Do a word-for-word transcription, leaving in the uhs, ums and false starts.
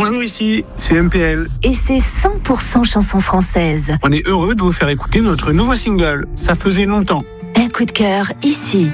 Bonjour, ici, c'est M P L. Et c'est cent pour cent chansons françaises. On est heureux de vous faire écouter notre nouveau single. Ça faisait longtemps. Un coup de cœur, ici.